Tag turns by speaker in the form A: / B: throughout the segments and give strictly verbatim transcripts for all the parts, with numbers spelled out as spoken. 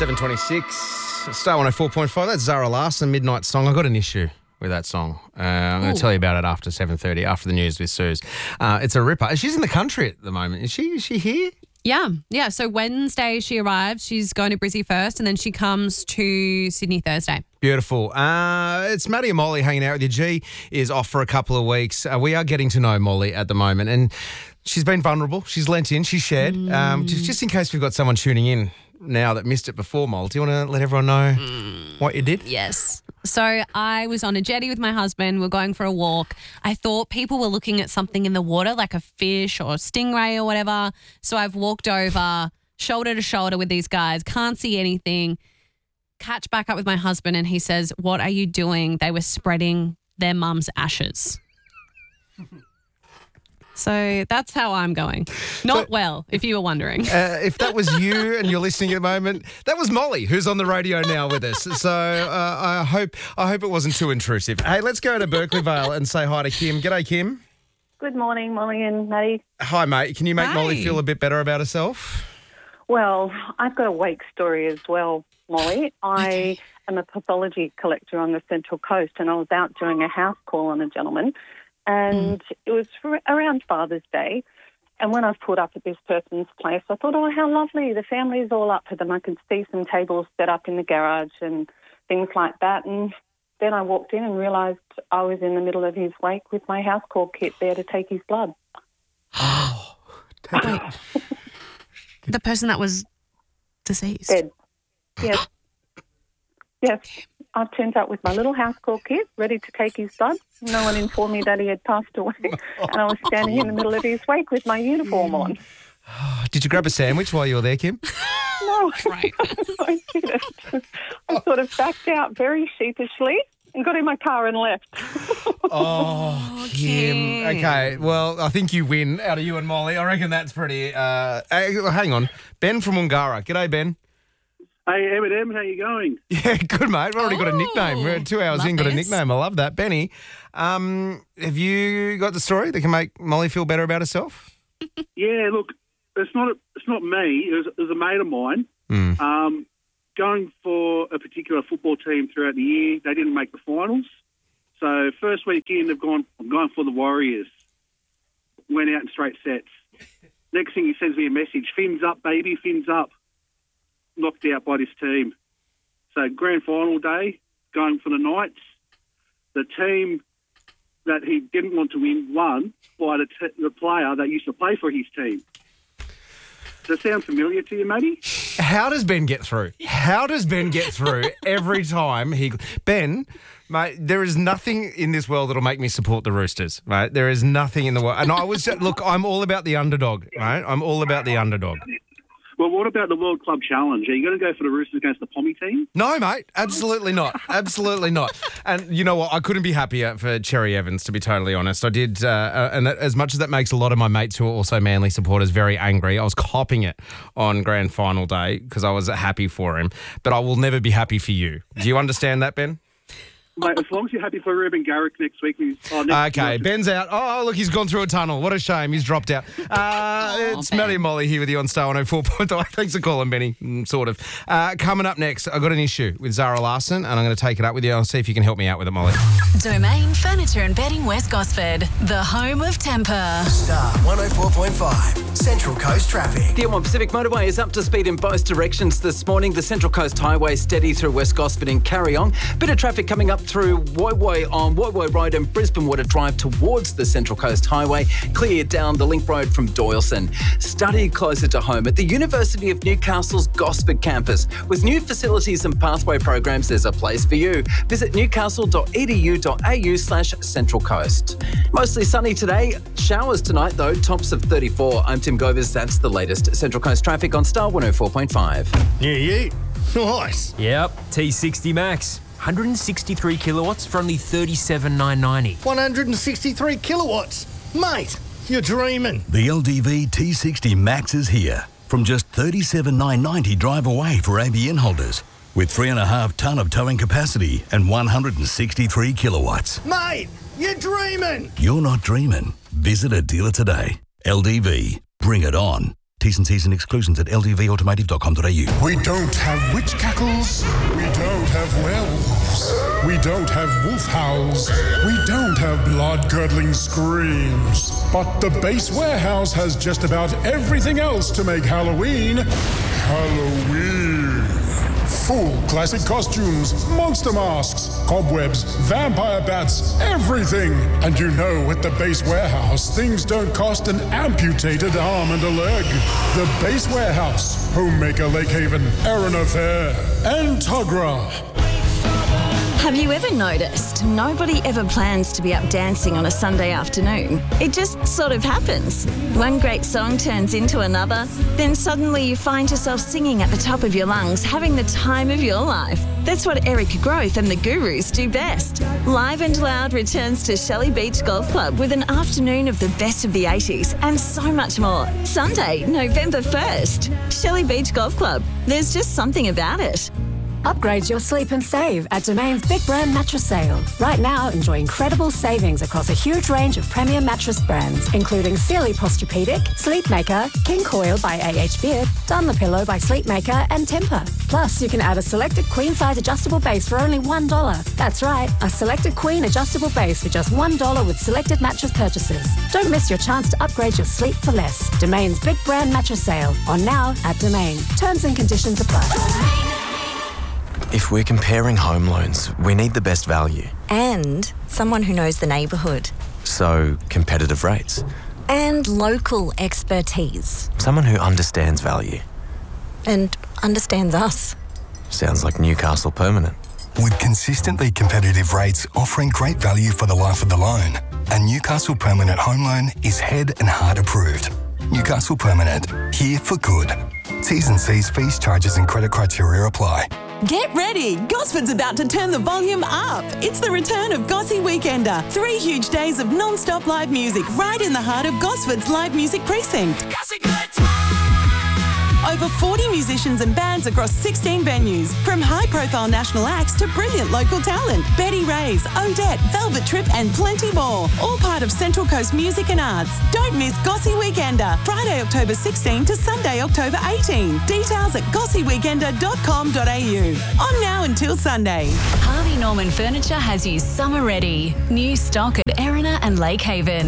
A: seven twenty-six, Star one oh four point five. That's Zara Larsson, Midnight Song. I got an issue with that song. Uh, I'm going to tell you about it after seven thirty, after the news with Suze. Uh, it's a ripper. She's in the country at the moment. Is she, is she here?
B: Yeah, yeah. So Wednesday she arrives. She's going to Brizzy first, and then she comes to Sydney Thursday.
A: Beautiful. Uh, it's Maddie and Molly hanging out with you. G is off for a couple of weeks. Uh, we are getting to know Molly at the moment, and she's been vulnerable. She's lent in. She's shared. Mm. Um, just, just in case we've got someone tuning in now that missed it before, Molly, do you want to let everyone know mm. what you did?
B: Yes. So I was on a jetty with my husband. We're going for a walk. I thought people were looking at something in the water, like a fish or a stingray or whatever. So I've walked over shoulder to shoulder with these guys. Can't see anything. Catch back up with my husband and he says, "What are you doing?" They were spreading their mum's ashes. So that's how I'm going. Not so, well, if you were wondering.
A: Uh, if that was you and you're listening at the moment, that was Molly, who's on the radio now with us. So uh, I hope I hope it wasn't too intrusive. Hey, let's go to Berkeley Vale and say hi to Kim. G'day, Kim.
C: Good morning, Molly and Maddie.
A: Hi, mate. Can you make
B: Hi.
A: Molly feel a bit better about herself?
C: Well, I've got a wake story as well, Molly. I am a pathology collector on the Central Coast, and I was out doing a house call on a gentleman. And mm. it was for around Father's Day. And when I pulled up at this person's place, I thought, oh, how lovely. The family's all up for them. I could see some tables set up in the garage and things like that. And then I walked in and realised I was in the middle of his wake with my house call kit there to take his blood.
A: Oh,
B: wait. The person that was deceased?
C: Dead. Yes. Yes. I turned up with my little house call kit, ready to take his blood. No one informed me that he had passed away, and I was standing in the middle of his wake with my uniform on.
A: Did you grab a sandwich while you were there, Kim?
C: No,
B: right.
C: I didn't. I sort of backed out very sheepishly and got in my car and left.
A: Oh, Kim. Okay, well, I think you win out of you and Molly. I reckon that's pretty... Uh, hang on. Ben from Wangara. G'day, Ben.
D: Hey, Eminem, how you going?
A: Yeah, good, mate. We've already got a nickname. We're two hours
B: love
A: in, got a
B: this.
A: nickname. I love that. Benny, um, have you got the story that can make Molly feel better about herself?
D: Yeah, look, it's not a, it's not me. It was, it was a mate of mine.
A: Mm.
D: Um, going for a particular football team throughout the year, they didn't make the finals. So first weekend, they've gone, I'm going for the Warriors. Went out in straight sets. Next thing he sends me a message, fins up, baby, fins up. Knocked out by this team. So grand final day, going for the Knights. The team that he didn't want to win won by the, t- the player that used to play for his team. Does that sound familiar to you, Matty?
A: How does Ben get through? How does Ben get through every time he... Ben, mate, there is nothing in this world that'll make me support the Roosters, mate. There is nothing in the world. And I was... Just, look, I'm all about the underdog, right? I'm all about the underdog.
D: Well, what about the World Club Challenge? Are you going to go for the Roosters against the Pommy team?
A: No, mate. Absolutely not. Absolutely not. And you know what? I couldn't be happier for Cherry Evans, to be totally honest. I did, uh, and that, as much as that makes a lot of my mates who are also Manly supporters very angry, I was copping it on grand final day because I was happy for him. But I will never be happy for you. Do you understand that, Ben?
D: Mate, as long as you're happy for Ruben Garrick next week. He's, oh, next
A: okay,
D: week.
A: Ben's out. Oh, look, he's gone through a tunnel. What a shame. He's dropped out. Uh,
B: oh,
A: it's
B: Ben.
A: Maddie and Molly here with you on Star one oh four point five. Thanks for calling, Benny. Mm, sort of. Uh, coming up next, I've got an issue with Zara Larsson, and I'm going to take it up with you. I'll see if you can help me out with it, Molly.
E: Domain Furniture and Bedding West Gosford, the home of temper.
F: Star one oh four point five, Central Coast Traffic.
G: The M one Pacific Motorway is up to speed in both directions this morning. The Central Coast Highway steady through West Gosford and Carryong. Bit of traffic coming up through Woy Woy on Woy Woy Road and Brisbane Water Drive towards the Central Coast Highway. Clear down the Link Road from Doyleson. Study closer to home at the University of Newcastle's Gosford campus. With new facilities and pathway programs, there's a place for you. Visit newcastle.edu.au slash Central Coast. Mostly sunny today. Showers tonight, though. Tops of thirty-four. I'm Tim Govers. That's the latest Central Coast traffic on Star one oh four point five.
H: Yeah, yeah. Nice.
I: Yep, T sixty Max. one hundred sixty-three kilowatts for only thirty-seven thousand nine hundred ninety.
H: one hundred sixty-three kilowatts. Mate, you're dreaming.
J: The L D V T sixty Max is here. From just thirty-seven thousand nine hundred ninety drive away for A B N holders. With three and a half tonne of towing capacity and one hundred sixty-three kilowatts.
H: Mate, you're dreaming.
J: You're not dreaming. Visit a dealer today. L D V. Bring it on. T's and C's and exclusions at l d v automotive dot com dot a u.
K: We don't have witch cackles. We don't have werewolves. We don't have wolf howls. We don't have blood-curdling screams. But the Base Warehouse has just about everything else to make Halloween Halloween. Full classic costumes, monster masks, cobwebs, vampire bats, everything. And you know, at the Base Warehouse, things don't cost an amputated arm and a leg. The Base Warehouse, Homemaker Lake Haven, Erina Fair, and Tugra.
L: Have you ever noticed nobody ever plans to be up dancing on a Sunday afternoon? It just sort of happens. One great song turns into another, then suddenly you find yourself singing at the top of your lungs, having the time of your life. That's what Eric Groth and the Gurus do best. Live and Loud returns to Shelley Beach Golf Club with an afternoon of the best of the eighties and so much more. Sunday, November first. Shelley Beach Golf Club. There's just something about it.
M: Upgrade your sleep and save at Domain's Big Brand Mattress Sale. Right now, enjoy incredible savings across a huge range of premium mattress brands, including Sealy Posturepedic, Sleepmaker, King Coil by A H Beard, Dunlopillow by Sleepmaker, and Tempur. Plus, you can add a selected queen-size adjustable base for only one dollar. That's right, a selected queen adjustable base for just one dollar with selected mattress purchases. Don't miss your chance to upgrade your sleep for less. Domain's Big Brand Mattress Sale, on now at Domain. Terms and conditions apply.
N: If we're comparing home loans, we need the best value.
O: And someone who knows the neighbourhood.
N: So, competitive rates.
O: And local expertise.
N: Someone who understands value.
O: And understands us.
N: Sounds like Newcastle Permanent.
P: With consistently competitive rates offering great value for the life of the loan, a Newcastle Permanent home loan is head and heart approved. Newcastle Permanent, here for good. T's and C's, fees, charges and credit criteria apply.
Q: Get ready! Gosford's about to turn the volume up. It's the return of Gossy Weekender. Three huge days of non-stop live music right in the heart of Gosford's live music precinct. Over forty musicians and bands across sixteen venues, from high-profile national acts to brilliant local talent. Betty Ray's, Odette, Velvet Trip and plenty more. All part of Central Coast Music and Arts. Don't miss Gossy Weekender, Friday, October sixteenth to Sunday, October eighteenth. Details at gossy weekender dot com dot a u. On now until Sunday.
E: Harvey Norman Furniture has you summer ready. New stock at Erina and Lake Haven.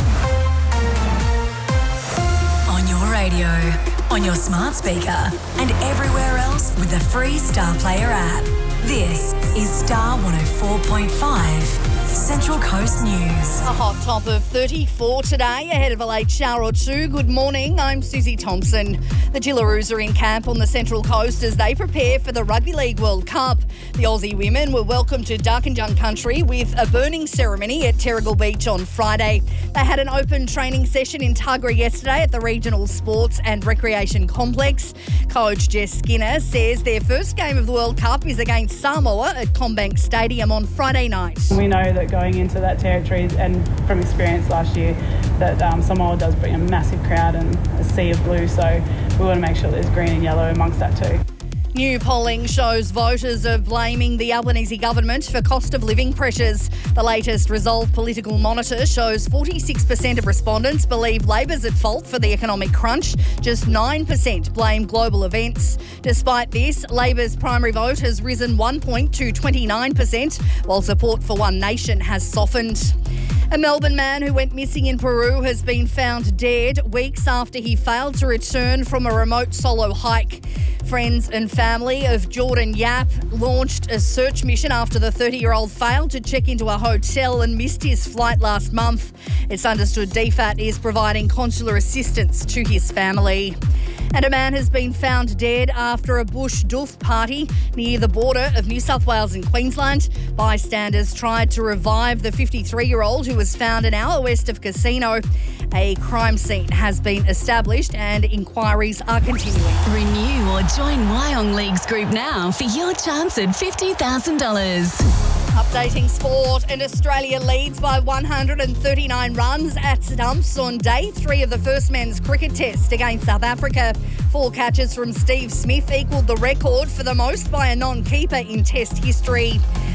R: On your radio, on your smart speaker, and everywhere else with the free Star Player app. This is Star one oh four point five, Central Coast News.
S: A hot top of thirty-four today, ahead of a late shower or two. Good morning, I'm Susie Thompson. The Jillaroos are in camp on the Central Coast as they prepare for the Rugby League World Cup. The Aussie women were welcomed to Darkinjung country with a burning ceremony at Terrigal Beach on Friday. They had an open training session in Tuggerah yesterday at the Regional Sports and Recreation Complex. Coach Jess Skinner says their first game of the World Cup is against Samoa at Combank Stadium on Friday night.
T: We know that going into that territory, and from experience last year, that um, Samoa does bring a massive crowd and a sea of blue, so we want to make sure there's green and yellow amongst that too.
S: New polling shows voters are blaming the Albanese government for cost of living pressures. The latest Resolve Political Monitor shows forty-six percent of respondents believe Labor's at fault for the economic crunch. Just nine percent blame global events. Despite this, Labor's primary vote has risen one point to twenty-nine percent, while support for One Nation has softened. A Melbourne man who went missing in Peru has been found dead weeks after he failed to return from a remote solo hike. Friends and family of Jordan Yap launched a search mission after the thirty-year-old failed to check into a hotel and missed his flight last month. It's understood D F A T is providing consular assistance to his family. And a man has been found dead after a bush doof party near the border of New South Wales and Queensland. Bystanders tried to revive the fifty-three-year-old who was found an hour west of Casino. A crime scene has been established and inquiries are continuing.
E: Renew or join Wyong Leagues Group now for your chance at fifty thousand dollars.
S: Updating sport, and Australia leads by one hundred thirty-nine runs at Stumps on day three of the first men's cricket test against South Africa. Four catches from Steve Smith equalled the record for the most by a non-keeper in test history.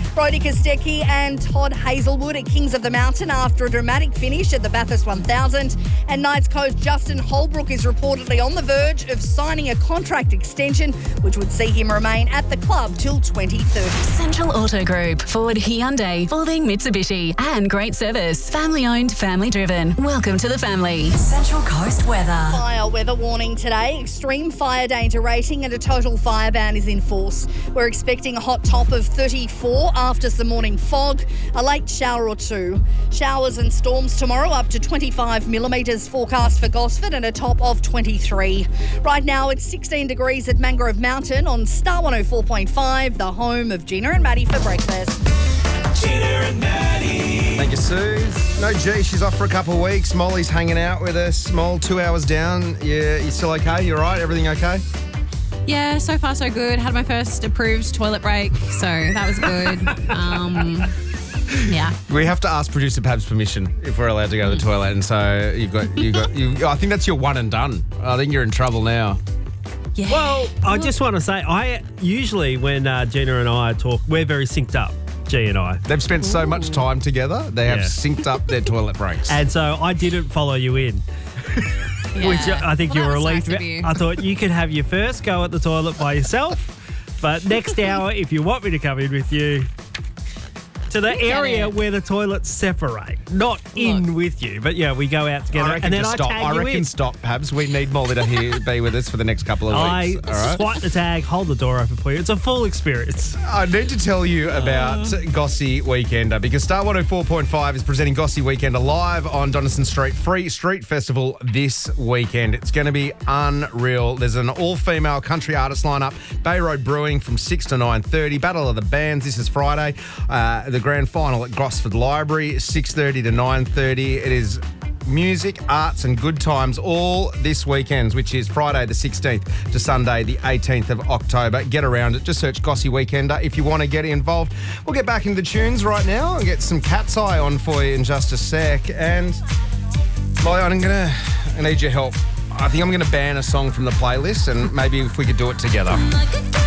S: Brodie Kostecki and Todd Hazelwood are Kings of the Mountain after a dramatic finish at the Bathurst one thousand. And Knights coach Justin Holbrook is reportedly on the verge of signing a contract extension, which would see him remain at the club till twenty thirty.
E: Central Auto Group, Ford, Hyundai, Fording, Mitsubishi, and great service. Family owned, family driven. Welcome to the family.
R: Central Coast weather.
S: Fire weather warning today. Extreme fire danger rating and a total fire ban is in force. We're expecting a hot top of thirty-four after some morning fog, a late shower or two. Showers and storms tomorrow up to twenty-five millimetres forecast for Gosford and a top of twenty-three. Right now it's sixteen degrees at Mangrove Mountain on Star one oh four point five, the home of Gina and Maddie for breakfast.
A: Gina and Maddie. Thank you, Sue. No G, she's off for a couple of weeks. Molly's hanging out with us. Moll, two hours down. Yeah, you still okay? You all right? Everything okay?
B: Yeah, so far so good. Had my first approved toilet break, so that was good. um, yeah.
A: We have to ask producer Pab's permission if we're allowed to go to the toilet, and so you've got you got you. I think that's your one and done. I think you're in trouble now.
B: Yeah.
U: Well, I just want to say, I usually when uh, Gina and I talk, we're very synced up. G and I.
A: They've spent so much time together, they have
U: Yeah.
A: synced up their toilet breaks.
U: And so I didn't follow you in. Which I think
B: Well,
U: you were
B: that was
U: relieved
B: nice of
U: about.
B: you.
U: I thought you could have your first go at the toilet by yourself, but next hour, if you want me to come in with you, to the
B: get
U: area
B: it.
U: where the toilets separate, not in with you, but yeah, we go out together,
A: I reckon
U: and then
A: just
U: I
A: stop.
U: tag
A: I
U: you
A: reckon
U: in.
A: stop, Pabs. We need Molly to here, be with us for the next couple of
U: I
A: weeks. All right?
U: swipe the tag, hold the door open for you. It's a full experience.
A: I need to tell you about Gossy Weekender because Star one oh four point five is presenting Gossy Weekender live on Donaldson Street Free Street Festival this weekend. It's going to be unreal. There's an all-female country artist lineup. Bay Road Brewing from six to nine thirty. Battle of the Bands. This is Friday. Uh, the grand final at Gosford Library, six thirty to nine thirty. It is music, arts and good times all this weekend, which is Friday the sixteenth to Sunday the eighteenth of October. Get around it. Just search Gossy Weekender if you want to get involved. We'll get back into the tunes right now and get some Cat's Eye on for you in just a sec. And Molly, I'm gonna I need your help. I think I'm gonna ban a song from the playlist, and maybe if we could do it together.